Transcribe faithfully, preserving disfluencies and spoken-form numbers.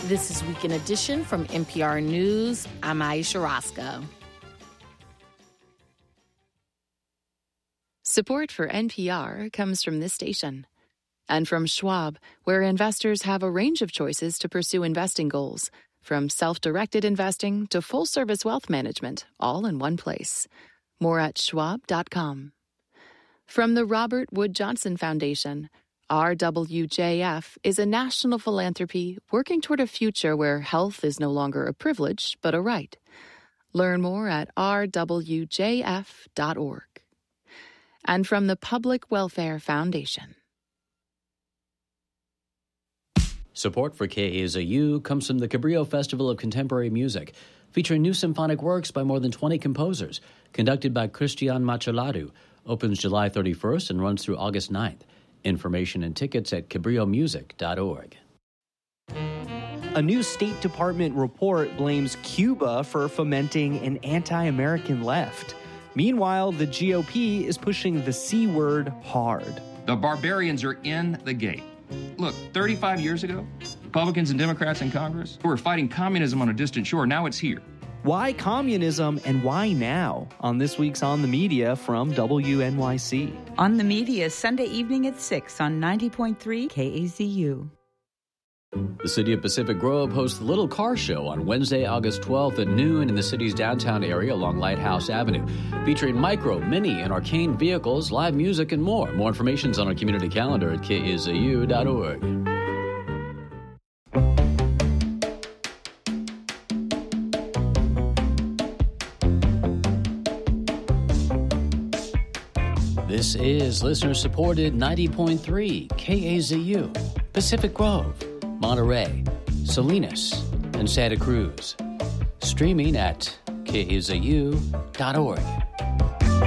This is Weekend Edition from N P R News. I'm Aisha Roscoe. Support for N P R comes from this station and from Schwab, where investors have a range of choices to pursue investing goals, from self-directed investing to full-service wealth management, all in one place. More at schwab dot com. From the Robert Wood Johnson Foundation, R W J F is a national philanthropy working toward a future where health is no longer a privilege, but a right. Learn more at r w j f dot org. And from the Public Welfare Foundation. Support for K A Z U comes from the Cabrillo Festival of Contemporary Music, featuring new symphonic works by more than twenty composers, conducted by Cristian Macheladu, opens July thirty-first and runs through August ninth. Information and tickets at cabrillo music dot org. A new State Department report blames Cuba for fomenting an anti-American left. Meanwhile, the G O P is pushing the C word hard. The barbarians are in the gate. Look, thirty-five years ago, Republicans and Democrats in Congress were fighting communism on a distant shore. Now it's here. Why communism and why now? On this week's On the Media from W N Y C. On the Media, Sunday evening at six on ninety point three K A Z U. The city of Pacific Grove hosts the Little Car Show on Wednesday, August twelfth at noon in the city's downtown area along Lighthouse Avenue, featuring micro, mini, and arcane vehicles, live music, and more. More information is on our community calendar at k a z u dot org. This is listener-supported ninety point three K A Z U, Pacific Grove, Monterey, Salinas, and Santa Cruz. Streaming at k a z u dot org.